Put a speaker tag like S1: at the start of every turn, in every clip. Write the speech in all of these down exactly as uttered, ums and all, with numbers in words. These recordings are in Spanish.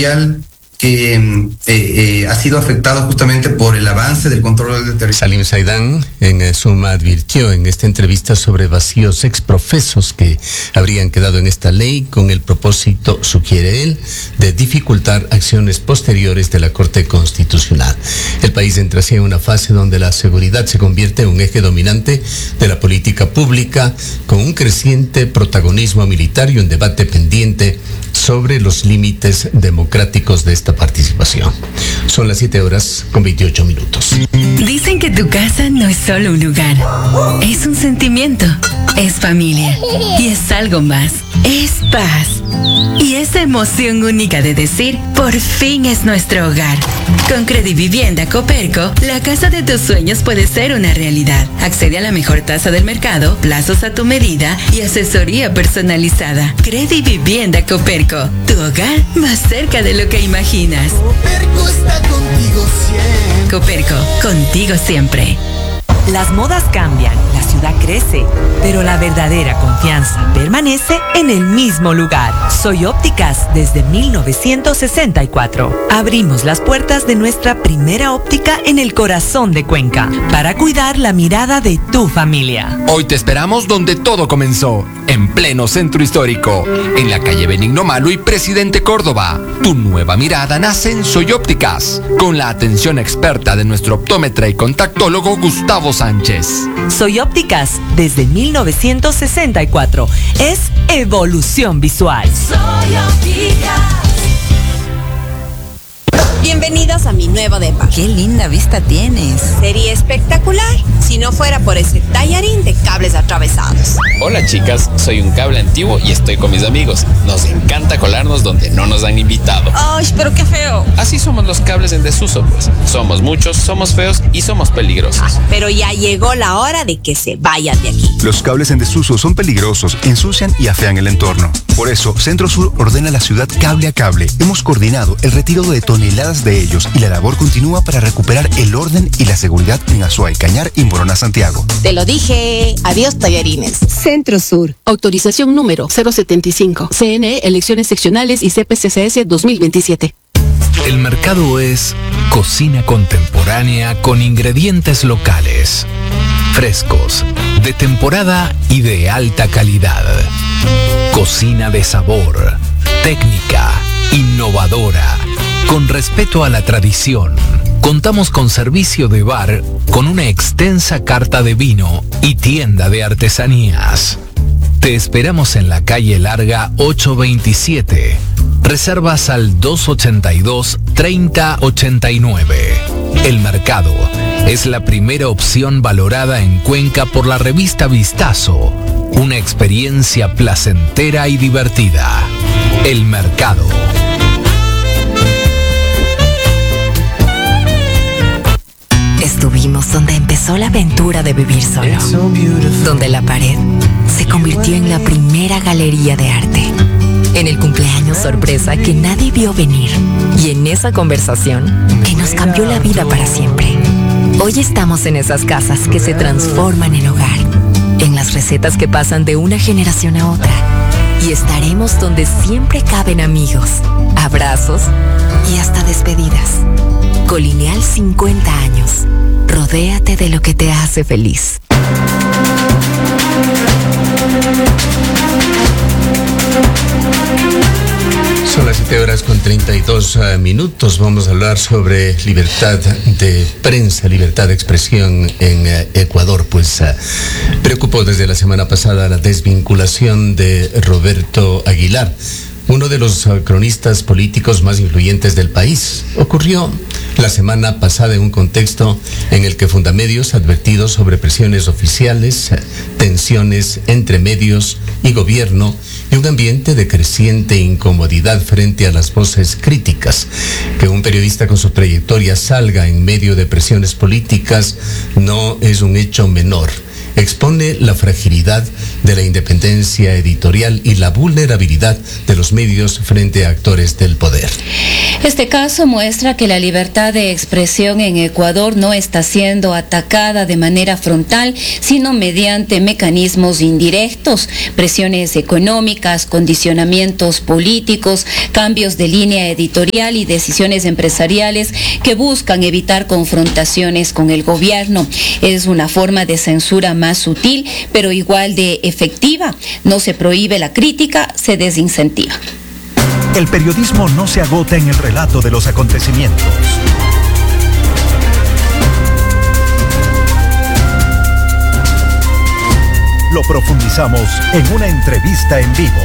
S1: territorial que eh, eh, ha sido afectado justamente por el avance del control del territorio.
S2: Salim Saidán en eh, Suma advirtió en esta entrevista sobre vacíos exprofesos que habrían quedado en esta ley con el propósito, sugiere él, de dificultar acciones posteriores de la Corte Constitucional. El país entra así en una fase donde la seguridad se convierte en un eje dominante de la política pública, con un creciente protagonismo militar y un debate pendiente sobre los límites democráticos de esta participación. Son las siete horas con veintiocho minutos.
S3: Dicen que tu casa no es solo un lugar, es un sentimiento, es familia y es algo más, es paz. Y esa emoción única de decir, por fin es nuestro hogar. Con Credivivienda Coperco, la casa de tus sueños puede ser una realidad. Accede a la mejor tasa del mercado, plazos a tu medida y asesoría personalizada. Credivivienda Coperco, tu hogar más cerca de lo que imaginas.
S4: Coperco está contigo siempre.
S3: Coperco, contigo siempre.
S5: Las modas cambian, la ciudad crece, pero la verdadera confianza permanece en el mismo lugar. Soy Ópticas desde mil novecientos sesenta y cuatro. Abrimos las puertas de nuestra primera óptica en el corazón de Cuenca para cuidar la mirada de tu familia.
S6: Hoy te esperamos donde todo comenzó, en pleno centro histórico, en la calle Benigno Malo y Presidente Córdoba. Tu nueva mirada nace en Soy Ópticas, con la atención experta de nuestro optómetra y contactólogo Gustavo Sánchez.
S5: Soy Ópticas desde mil novecientos sesenta y cuatro. Es evolución visual.
S7: Soy Ópticas. Bienvenidos a mi nuevo depa.
S8: ¡Qué linda vista tienes!
S7: Sería espectacular si no fuera por ese tallarín de cables atravesados.
S9: Hola chicas, soy un cable antiguo y estoy con mis amigos. Nos encanta colarnos donde no nos han invitado.
S7: ¡Ay, pero qué feo!
S9: Así somos los cables en desuso, pues. Somos muchos, somos feos y somos peligrosos.
S7: Ah, pero ya llegó la hora de que se vayan de aquí.
S10: Los cables en desuso son peligrosos, ensucian y afean el entorno. Por eso, Centro Sur ordena a la ciudad cable a cable. Hemos coordinado el retiro de toneladas de ellos y la labor continúa para recuperar el orden y la seguridad en Azuay, Cañar y Morona, Santiago.
S7: Te lo dije. Adiós, tallarines.
S11: Centro Sur. Autorización número cero setenta y cinco. C N E, elecciones seccionales y C P C C S dos mil veintisiete.
S12: El mercado es cocina contemporánea con ingredientes locales, frescos, de temporada y de alta calidad. Cocina de sabor, técnica, innovadora, con respeto a la tradición. Contamos con servicio de bar, con una extensa carta de vino y tienda de artesanías. Te esperamos en la calle Larga ochocientos veintisiete. Reservas al dos ochenta y dos, treinta ochenta y nueve. El Mercado es la primera opción valorada en Cuenca por la revista Vistazo. Una experiencia placentera y divertida. El Mercado.
S13: Estuvimos donde empezó la aventura de vivir solo, donde la pared se convirtió en la primera galería de arte, en el cumpleaños sorpresa que nadie vio venir y en esa conversación que nos cambió la vida para siempre. Hoy estamos en esas casas que se transforman en hogar, en las recetas que pasan de una generación a otra, y estaremos donde siempre caben amigos, abrazos y hasta despedidas. Colineal cincuenta años. Rodéate de lo que te hace feliz.
S2: Son las siete horas con treinta y dos uh, minutos. Vamos a hablar sobre libertad de prensa, libertad de expresión en uh, Ecuador. Pues uh, preocupó desde la semana pasada la desvinculación de Roberto Aguilar, uno de los uh, cronistas políticos más influyentes del país. Ocurrió la semana pasada en un contexto en el que Fundamedios advertido sobre presiones oficiales, tensiones entre medios y gobierno y un ambiente de creciente incomodidad frente a las voces críticas. Que un periodista con su trayectoria salga en medio de presiones políticas no es un hecho menor. Expone la fragilidad de la independencia editorial y la vulnerabilidad de los medios frente a actores del poder.
S14: Este caso muestra que la libertad de expresión en Ecuador no está siendo atacada de manera frontal, sino mediante mecanismos indirectos, presiones económicas, condicionamientos políticos, cambios de línea editorial y decisiones empresariales que buscan evitar confrontaciones con el gobierno. Es una forma de censura más sutil, pero igual de efectiva. No se prohíbe la crítica, se desincentiva.
S15: El periodismo no se agota en el relato de los acontecimientos. Lo profundizamos en una entrevista en vivo.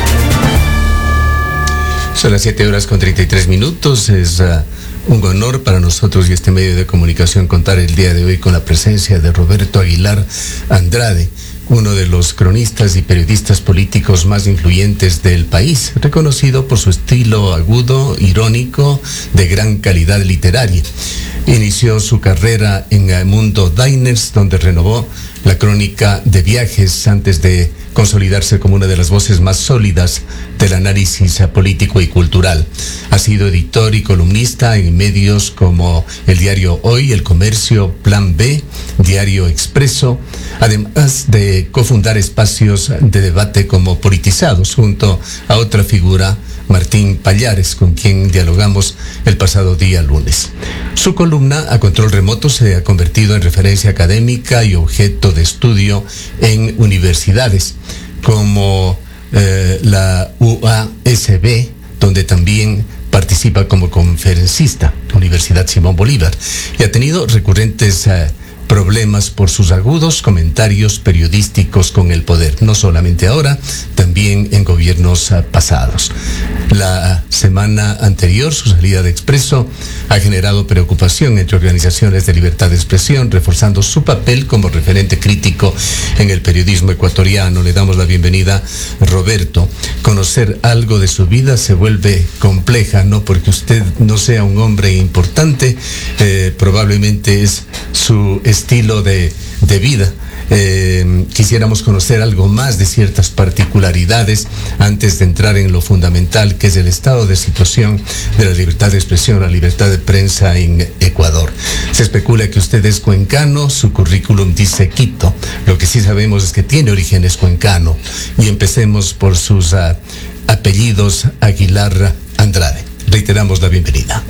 S2: Son las siete horas con treinta y tres minutos. Es uh, un honor para nosotros y este medio de comunicación contar el día de hoy con la presencia de Roberto Aguilar Andrade, uno de los cronistas y periodistas políticos más influyentes del país, reconocido por su estilo agudo, irónico, de gran calidad literaria. Inició su carrera en el Mundo Diners, donde renovó la crónica de viajes antes de consolidarse como una de las voces más sólidas del análisis político y cultural. Ha sido editor y columnista en medios como el diario Hoy, El Comercio, Plan B, Diario Expreso, además de cofundar espacios de debate como Politizados, junto a otra figura, Martín Pallares, con quien dialogamos el pasado día lunes. Su columna A Control Remoto se ha convertido en referencia académica y objeto de estudio en universidades como eh, la U A S B, donde también participa como conferencista, Universidad Simón Bolívar, y ha tenido recurrentes eh, problemas por sus agudos comentarios periodísticos con el poder, no solamente ahora, también en gobiernos uh, pasados. La semana anterior, su salida de Expreso ha generado preocupación entre organizaciones de libertad de expresión, reforzando su papel como referente crítico en el periodismo ecuatoriano. Le damos la bienvenida, Roberto. Conocer algo de su vida se vuelve compleja, no porque usted no sea un hombre importante, eh, probablemente es su estilo de, de vida. Eh, quisiéramos conocer algo más de ciertas particularidades antes de entrar en lo fundamental, que es el estado de situación de la libertad de expresión, la libertad de prensa en Ecuador. Se especula que usted es cuencano, su currículum dice Quito. Lo que sí sabemos es que tiene orígenes cuencano. Y empecemos por sus uh, apellidos, Aguilar Andrade. Reiteramos la bienvenida.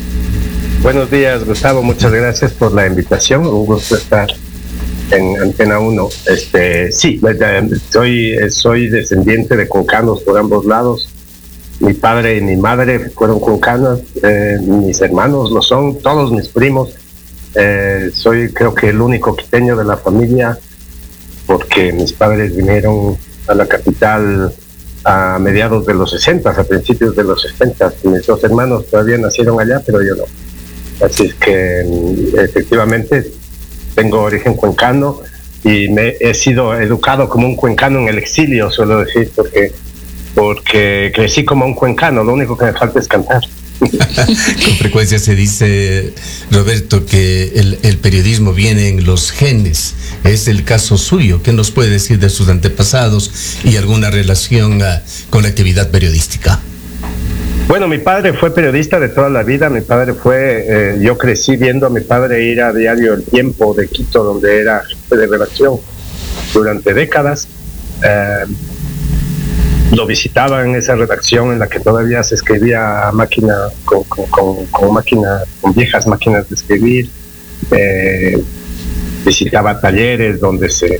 S16: Buenos días, Gustavo, muchas gracias por la invitación, un gusto estar en Antena uno. Este, sí, soy, soy descendiente de cuencanos por ambos lados. Mi padre y mi madre fueron cuencanos, eh, mis hermanos lo son, todos mis primos. Eh, soy creo que el único quiteño de la familia, porque mis padres vinieron a la capital a mediados de los sesenta, a principios de los setenta. Mis dos hermanos todavía nacieron allá, pero yo no. Así es que efectivamente tengo origen cuencano y me he sido educado como un cuencano en el exilio, suelo decir, porque, porque crecí como un cuencano, lo único que me falta es cantar.
S2: Con frecuencia se dice, Roberto, que el, el periodismo viene en los genes. Es el caso suyo. ¿Qué nos puede decir de sus antepasados y alguna relación uh, con la actividad periodística?
S16: Bueno, mi padre fue periodista de toda la vida. Mi padre fue, eh, yo crecí viendo a mi padre ir a diario El Tiempo de Quito, donde era jefe de redacción durante décadas. Eh, lo visitaba en esa redacción en la que todavía se escribía a máquina, con, con, con, con máquina, con viejas máquinas de escribir. Eh, visitaba talleres donde se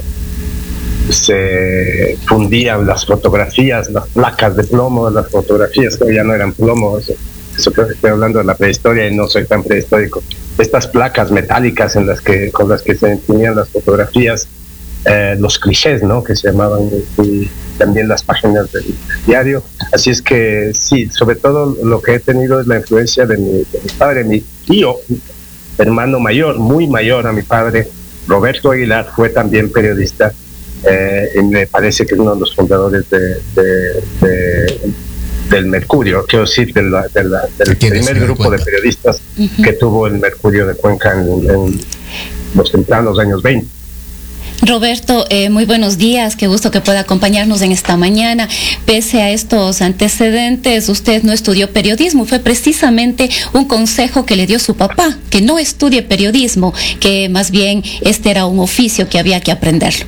S16: se fundían las fotografías, las placas de plomo, las fotografías que ya no eran plomo, eso, eso creo que estoy hablando de la prehistoria y no soy tan prehistórico. Estas placas metálicas en las que, con las que se imprimían las fotografías, eh, los clichés, ¿no?, que se llamaban, y también las páginas del diario. Así es que sí, sobre todo lo que he tenido es la influencia de mi, de mi padre, mi tío, hermano mayor, muy mayor a mi padre, Roberto Aguilar, fue también periodista. Eh, y me parece que es uno de los fundadores de, de, de, del Mercurio, quiero decir, de la, de la, del primer grupo de periodistas uh-huh. que tuvo el Mercurio de Cuenca en, en los tempranos años veinte.
S14: Roberto, eh, muy buenos días, qué gusto que pueda acompañarnos en esta mañana. Pese a estos antecedentes, usted no estudió periodismo, fue precisamente un consejo que le dio su papá, que no estudie periodismo, que más bien este era un oficio que había que aprenderlo.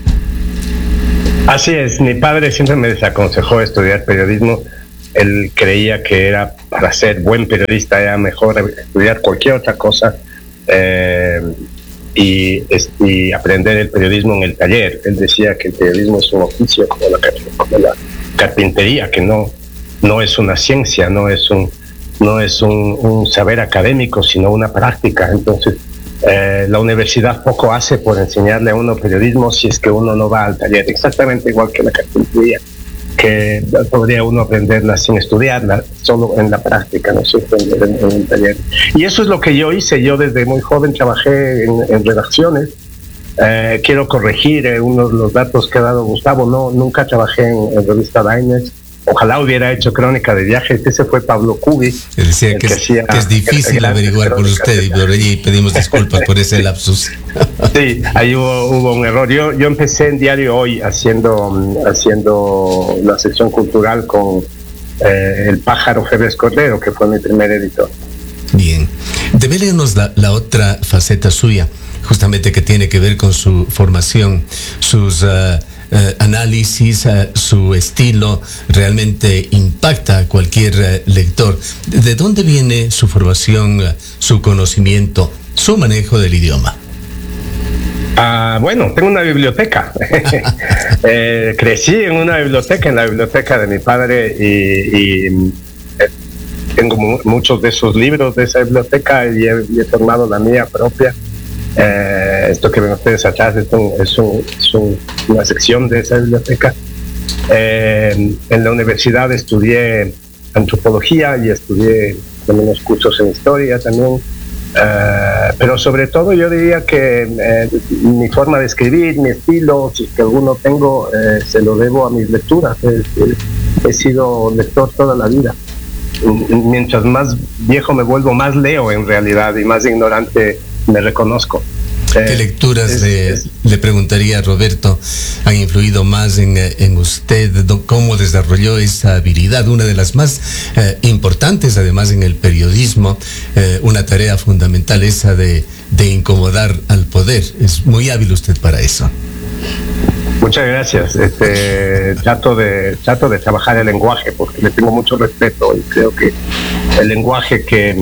S16: Así es, mi padre siempre me desaconsejó estudiar periodismo. Él creía que era para ser buen periodista era mejor estudiar cualquier otra cosa. Eh, Y, y aprender el periodismo en el taller. Él decía que el periodismo es un oficio como la, como la carpintería, que no, no es una ciencia, no es un, no es un, un saber académico, sino una práctica. Entonces, eh, la universidad poco hace por enseñarle a uno periodismo si es que uno no va al taller, exactamente igual que la carpintería, que podría uno aprenderla sin estudiarla, solo en la práctica, no se aprender en, en el taller. Y eso es lo que yo hice. Yo desde muy joven trabajé en, en redacciones. Eh, quiero corregir eh, uno de los datos que ha dado Gustavo. No, nunca trabajé en, en revista Diners. Ojalá hubiera hecho crónica de viajes. Ese fue Pablo Cubi.
S2: Decía que, que, es, hacía, que es difícil que averiguar por usted y por allí pedimos disculpas por ese lapsus.
S16: Sí, ahí hubo, hubo un error. Yo, yo empecé en Diario Hoy haciendo, haciendo la sección cultural con eh, El Pájaro Febres Cordero, que fue mi primer editor.
S2: Bien. Devélenos la, la otra faceta suya, justamente que tiene que ver con su formación, sus... Uh, Uh, análisis, uh, su estilo realmente impacta a cualquier uh, lector. ¿De dónde viene su formación, uh, su conocimiento, su manejo del idioma?
S16: Ah, bueno, tengo una biblioteca. eh, crecí en una biblioteca, en la biblioteca de mi padre, y, y eh, tengo mu- muchos de esos libros de esa biblioteca y he, y he formado la mía propia. Eh, esto que ven ustedes atrás es, un, es, un, es un, una sección de esa biblioteca. Eh, en la universidad estudié antropología y estudié unos cursos en historia también. Eh, pero sobre todo yo diría que eh, mi forma de escribir, mi estilo, si que alguno tengo, eh, se lo debo a mis lecturas. Eh, eh, he sido lector toda la vida. Mientras más viejo me vuelvo, más leo en realidad y más ignorante me reconozco.
S2: ¿Qué eh, lecturas es, le, es, le preguntaría a Roberto han influido más en, en usted? ¿Cómo desarrolló esa habilidad? Una de las más eh, importantes, además, en el periodismo, eh, una tarea fundamental, esa de, de incomodar al poder. Es muy hábil usted para eso.
S16: Muchas gracias. Este, trato de trato de trabajar el lenguaje porque le tengo mucho respeto y creo que el lenguaje que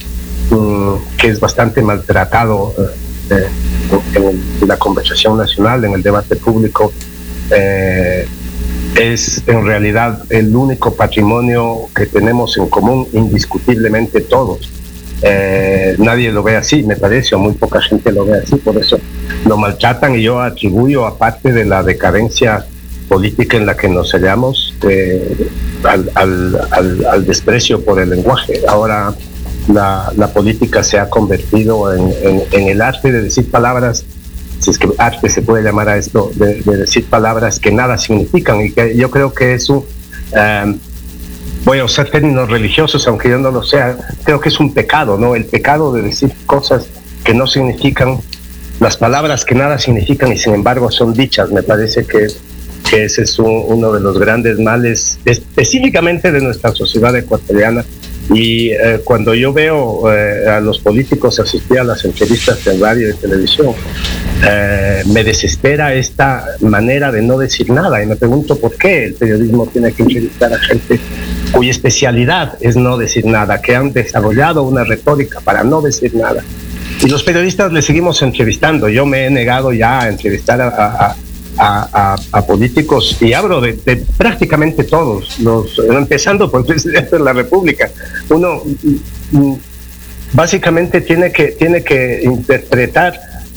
S16: que es bastante maltratado eh, en la conversación nacional, en el debate público, eh, es en realidad el único patrimonio que tenemos en común indiscutiblemente todos. Eh, nadie lo ve así, me parece, o muy poca gente lo ve así, por eso lo maltratan, y yo atribuyo, aparte de la decadencia política en la que nos hallamos, eh, al, al, al, al desprecio por el lenguaje. Ahora La, la política se ha convertido en, en, en el arte de decir palabras, si es que arte se puede llamar a esto, de, de decir palabras que nada significan, y que yo creo que eso, um, voy a usar términos religiosos aunque yo no lo sea, creo que es un pecado, ¿no? El pecado de decir cosas que no significan, las palabras que nada significan y sin embargo son dichas. Me parece que, que ese es un, uno de los grandes males específicamente de nuestra sociedad ecuatoriana. Y eh, cuando yo veo eh, a los políticos asistir a las entrevistas en radio y televisión, eh, me desespera esta manera de no decir nada, y me pregunto por qué el periodismo tiene que entrevistar a gente cuya especialidad es no decir nada, que han desarrollado una retórica para no decir nada. Y los periodistas le seguimos entrevistando. Yo me he negado ya a entrevistar a, a A, a, a políticos, y hablo de, de prácticamente todos, los, empezando por el presidente de la República. Uno mm, básicamente tiene que, tiene que interpretar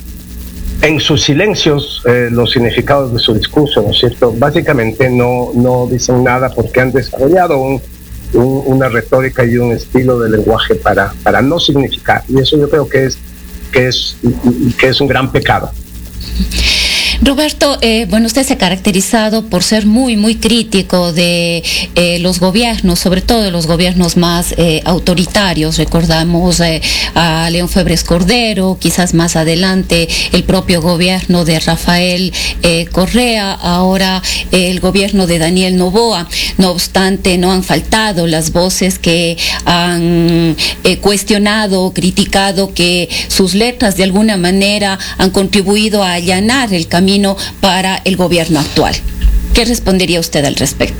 S16: en sus silencios eh, los significados de su discurso, ¿no es cierto? Básicamente no, no dicen nada porque han desarrollado un, un, una retórica y un estilo de lenguaje para, para no significar, y eso yo creo que es, que es, que es un gran pecado.
S14: Roberto, eh, bueno, usted se ha caracterizado por ser muy, muy crítico de eh, los gobiernos, sobre todo de los gobiernos más eh, autoritarios. Recordamos eh, a León Febres Cordero, quizás más adelante el propio gobierno de Rafael eh, Correa, ahora eh, el gobierno de Daniel Noboa. No obstante, no han faltado las voces que han eh, cuestionado, criticado que sus letras de alguna manera han contribuido a allanar el camino para el gobierno actual. ¿Qué respondería usted al respecto?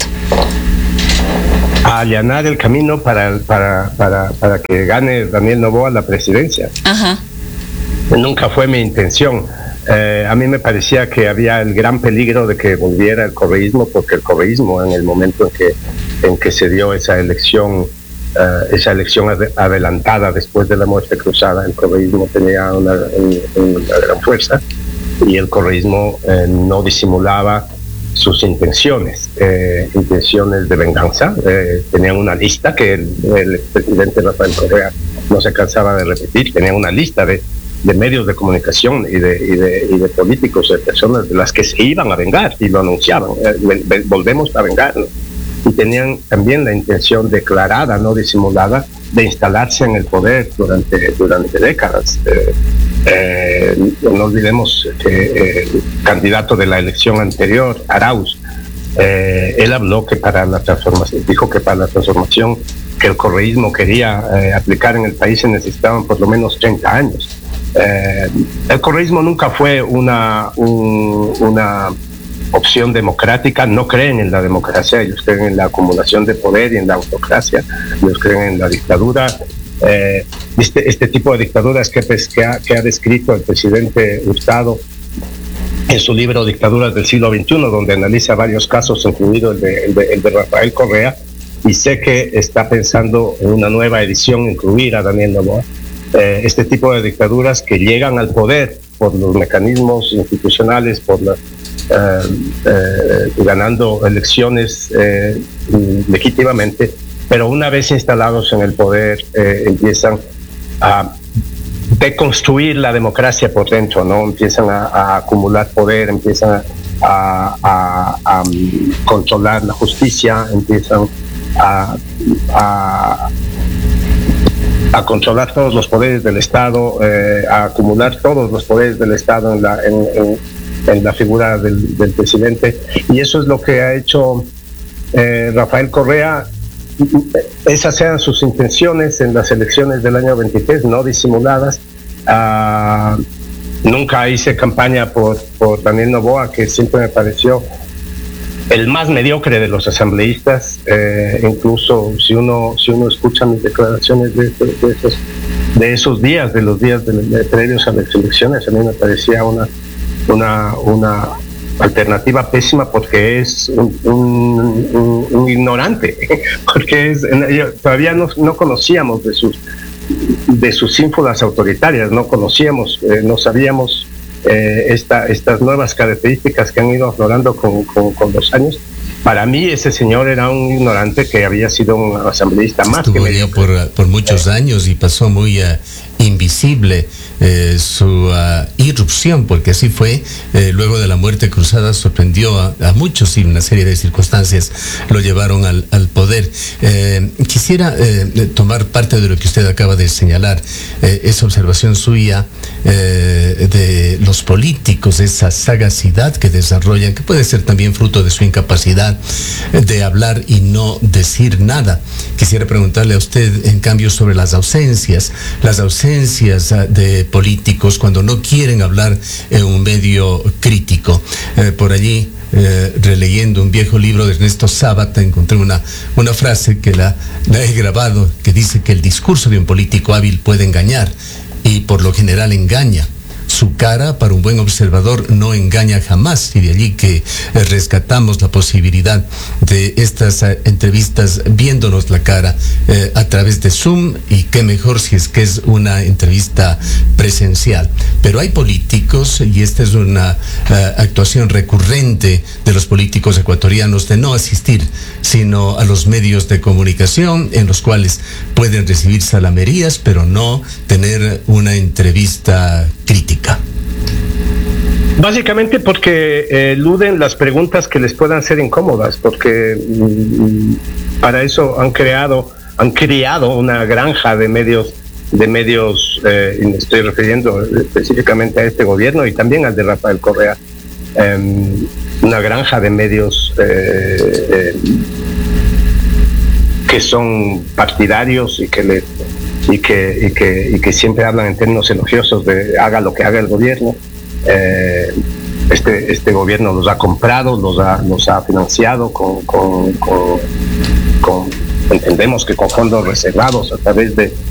S16: A allanar el camino para, para, para, para que gane Daniel Noboa la presidencia.
S14: Ajá.
S16: Nunca fue mi intención. Eh, a mí me parecía que había el gran peligro de que volviera el correísmo, porque el correísmo, en el momento en que, en que se dio esa elección, Uh, esa elección ad adelantada después de la muerte cruzada, el correísmo tenía una, un, una gran fuerza y el correísmo eh, no disimulaba sus intenciones, eh, intenciones de venganza. Eh, tenían una lista que el, el presidente Rafael Correa no se cansaba de repetir, tenían una lista de, de medios de comunicación y de, y, de, y de políticos, de personas de las que se iban a vengar y lo anunciaban. Eh, volvemos a vengarnos. Y tenían también la intención declarada, no disimulada, de instalarse en el poder durante, durante décadas. Eh, eh, no olvidemos que el candidato de la elección anterior, Arauz, eh, él habló que para la transformación, dijo que para la transformación que el correísmo quería eh, aplicar en el país se necesitaban por lo menos treinta años. Eh, el correísmo nunca fue una, un, una opción democrática, no creen en la democracia, ellos creen en la acumulación de poder y en la autocracia, ellos creen en la dictadura. Eh, este, este tipo de dictaduras que, pues, que, ha, que ha descrito el presidente Hurtado en su libro Dictaduras del siglo veintiuno, donde analiza varios casos, incluido el de, el de, el de Rafael Correa, y sé que está pensando en una nueva edición, incluir a Daniel Noboa. Eh, este tipo de dictaduras que llegan al poder por los mecanismos institucionales, por la Eh, eh, ganando elecciones eh, legítimamente, pero una vez instalados en el poder eh, empiezan a deconstruir la democracia por dentro, ¿no? Empiezan a, a acumular poder, empiezan a, a, a, a controlar la justicia, empiezan a, a a controlar todos los poderes del Estado, eh, a acumular todos los poderes del Estado en la en, en, en la figura del, del presidente, y eso es lo que ha hecho eh, Rafael Correa. Esas eran sus intenciones en las elecciones del año veintitrés, no disimuladas. Uh, nunca hice campaña por, por Daniel Noboa, que siempre me pareció el más mediocre de los asambleístas. Eh, incluso si uno si uno escucha mis declaraciones de, de, de, esos, de esos días, de los días de, de previos a las elecciones, a mí me parecía una una una alternativa pésima, porque es un, un, un, un ignorante, porque es, todavía no, no conocíamos de sus de sus ínfulas autoritarias, no conocíamos, eh, no sabíamos eh, esta, estas nuevas características que han ido aflorando con, con, con los años. Para mí ese señor era un ignorante que había sido un asambleísta más.
S2: Estuvo
S16: que
S2: ya por, por muchos eh, años y pasó muy uh, invisible eh, su uh, irrupción, porque así fue. Eh, luego de la muerte cruzada sorprendió a, a muchos y una serie de circunstancias lo llevaron al, al poder. Eh, quisiera eh, tomar parte de lo que usted acaba de señalar, eh, esa observación suya eh, de los políticos, esa sagacidad que desarrollan, que puede ser también fruto de su incapacidad de hablar y no decir nada. Quisiera preguntarle a usted, en cambio, sobre las ausencias, las ausencias de políticos cuando no quieren hablar en un medio crítico. Eh, por allí, eh, releyendo un viejo libro de Ernesto Sábato, encontré una, una frase que la, la he grabado, que dice que el discurso de un político hábil puede engañar, y por lo general engaña. Su cara, para un buen observador, no engaña jamás, y de allí que eh, rescatamos la posibilidad de estas eh, entrevistas viéndonos la cara eh, a través de Zoom, y qué mejor si es que es una entrevista presencial. Pero hay políticos, y esta es una eh, actuación recurrente de los políticos ecuatorianos, de no asistir sino a los medios de comunicación, en los cuales pueden recibir salamerías, pero no tener una entrevista crítica.
S16: Básicamente porque eh, eluden las preguntas que les puedan ser incómodas, porque mm, para eso han creado, han creado una granja de medios, de medios, eh, y me estoy refiriendo específicamente a este gobierno y también al de Rafael Correa, eh, una granja de medios eh, eh, que son partidarios y que le y que, y que y que siempre hablan en términos elogiosos de haga lo que haga el gobierno. Eh, este este gobierno los ha comprado, los ha los ha financiado con, con, con, con entendemos que con fondos reservados a través de